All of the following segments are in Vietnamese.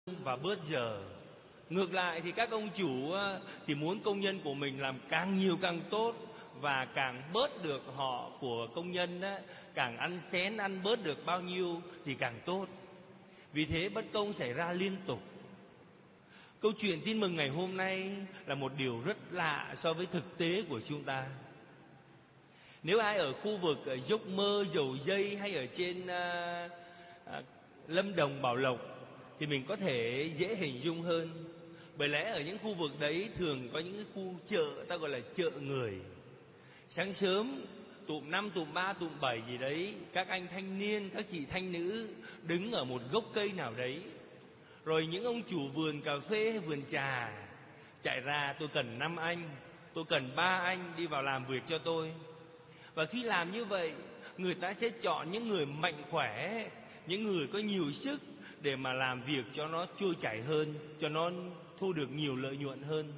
và bớt giờ. Ngược lại thì các ông chủ thì muốn công nhân của mình làm càng nhiều càng tốt, và càng bớt được họ của công nhân càng ăn xén, ăn bớt được bao nhiêu thì càng tốt. Vì thế bất công xảy ra liên tục. Câu chuyện tin mừng ngày hôm nay là một điều rất lạ so với thực tế của chúng ta. Nếu ai ở khu vực ở Dốc Mơ, Dầu Dây hay ở trên Lâm Đồng, Bảo Lộc thì mình có thể dễ hình dung hơn. Bởi lẽ ở những khu vực đấy thường có những cái khu chợ ta gọi là chợ người. Sáng sớm tụm 5, tụm 3, tụm 7 gì đấy, các anh thanh niên, các chị thanh nữ đứng ở một gốc cây nào đấy. Rồi những ông chủ vườn cà phê hay vườn trà chạy ra: tôi cần 5 anh, tôi cần 3 anh đi vào làm việc cho tôi. Và khi làm như vậy, người ta sẽ chọn những người mạnh khỏe, những người có nhiều sức để mà làm việc cho nó trôi chảy hơn, cho nó thu được nhiều lợi nhuận hơn.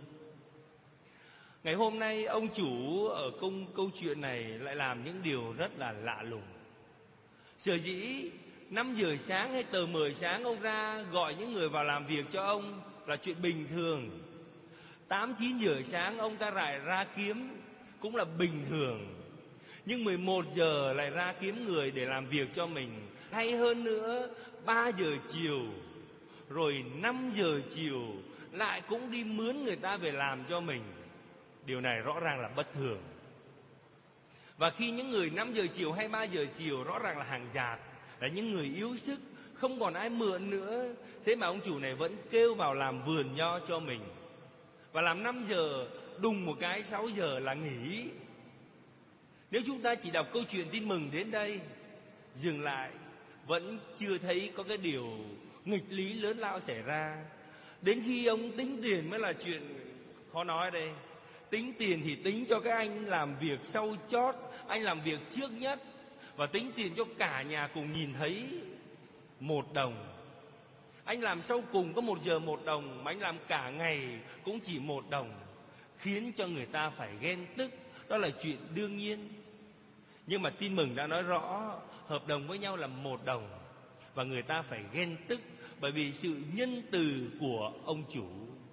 Ngày hôm nay ông chủ ở câu chuyện này lại làm những điều rất là lạ lùng. Sở dĩ 5 giờ sáng hay tờ 10 sáng ông ra gọi những người vào làm việc cho ông là chuyện bình thường. 8, 9 giờ sáng ông ta lại ra kiếm cũng là bình thường. Nhưng 11 giờ lại ra kiếm người để làm việc cho mình. Hay hơn nữa, 3 giờ chiều, rồi 5 giờ chiều lại cũng đi mướn người ta về làm cho mình. Điều này rõ ràng là bất thường. Và khi những người 5 giờ chiều hay 3 giờ chiều rõ ràng là hàng dạt, là những người yếu sức, không còn ai mượn nữa, thế mà ông chủ này vẫn kêu vào làm vườn nho cho mình. Và làm 5 giờ, đùng một cái 6 giờ là nghỉ. Nếu chúng ta chỉ đọc câu chuyện tin mừng đến đây, dừng lại, vẫn chưa thấy có cái điều nghịch lý lớn lao xảy ra. Đến khi ông tính tiền mới là chuyện khó nói đây. Tính tiền thì tính cho các anh làm việc sau chót, anh làm việc trước nhất, và tính tiền cho cả nhà cùng nhìn thấy 1 đồng. Anh làm sau cùng có 1 giờ 1 đồng, mà anh làm cả ngày cũng chỉ 1 đồng, khiến cho người ta phải ghen tức. Đó là chuyện đương nhiên. Nhưng mà tin mừng đã nói rõ hợp đồng với nhau là 1 đồng, và người ta phải ghen tức bởi vì sự nhân từ của ông chủ.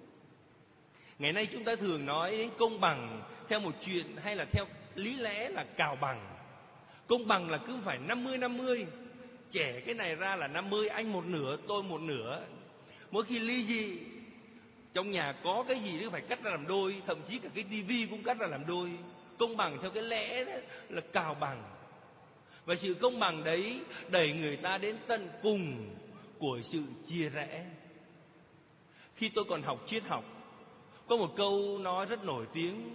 Ngày nay chúng ta thường nói đến công bằng theo một chuyện hay là theo lý lẽ là cào bằng. Công bằng là cứ phải 50-50, chẻ cái này ra là 50, anh 1/2, tôi 1/2. Mỗi khi ly dị, trong nhà có cái gì cũng phải cắt ra làm đôi, thậm chí cả cái tivi cũng cắt ra làm đôi. Công bằng theo cái lẽ đó là cào bằng. Và sự công bằng đấy đẩy người ta đến tận cùng của sự chia rẽ. Khi tôi còn học triết học, có một câu nói rất nổi tiếng: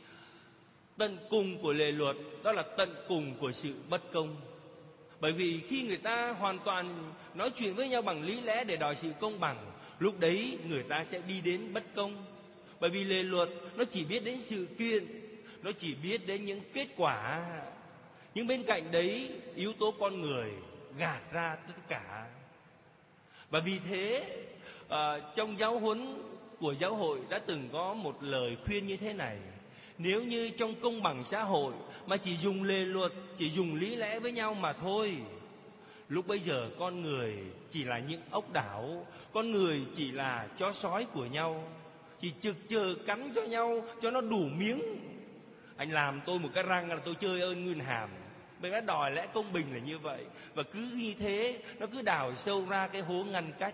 tận cùng của lề luật đó là tận cùng của sự bất công. Bởi vì khi người ta hoàn toàn nói chuyện với nhau bằng lý lẽ để đòi sự công bằng, lúc đấy người ta sẽ đi đến bất công. Bởi vì lề luật nó chỉ biết đến sự kiện, nó chỉ biết đến những kết quả, nhưng bên cạnh đấy yếu tố con người gạt ra tất cả. Và vì thế trong giáo huấn của giáo hội đã từng có một lời khuyên như thế này: nếu như trong công bằng xã hội mà chỉ dùng lề luật, chỉ dùng lý lẽ với nhau mà thôi, lúc bấy giờ con người chỉ là những ốc đảo, con người chỉ là chó sói của nhau, chỉ trực chờ cắn cho nhau cho nó đủ miếng. Anh làm tôi một cái răng là tôi chơi ơn nguyên hàm. Bởi đã đòi lẽ công bình là như vậy, và cứ như thế nó cứ đào sâu ra cái hố ngăn cách.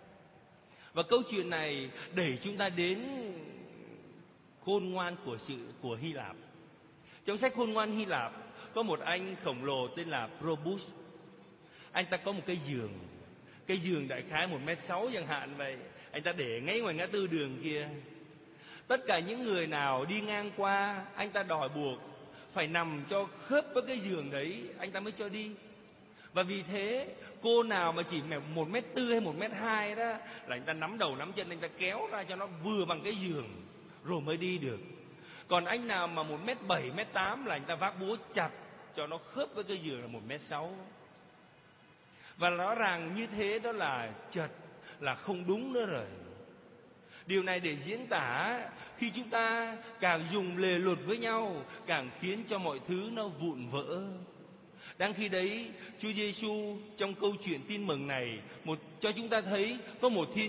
Và câu chuyện này đẩy chúng ta đến khôn ngoan của Hy Lạp. Trong sách Khôn ngoan Hy Lạp có một anh khổng lồ tên là Probus. Anh ta có một cái giường đại khái 1m6 chẳng hạn vậy. Anh ta để ngay ngoài ngã tư đường kia. Tất cả những người nào đi ngang qua, anh ta đòi buộc phải nằm cho khớp với cái giường đấy, anh ta mới cho đi. Và vì thế cô nào mà chỉ 1m4 hay 1m2 đó là anh ta nắm đầu nắm chân, anh ta kéo ra cho nó vừa bằng cái giường rồi mới đi được. Còn anh nào mà 1m7, 1m8 là anh ta vác búa chặt cho nó khớp với cái giường là 1m6. Và rõ ràng như thế đó là chật, là không đúng nữa rồi. Điều này để diễn tả khi chúng ta càng dùng lề luật với nhau, càng khiến cho mọi thứ nó vụn vỡ. Đang khi đấy, Chúa Giêsu trong câu chuyện tin mừng này cho chúng ta thấy có một thiên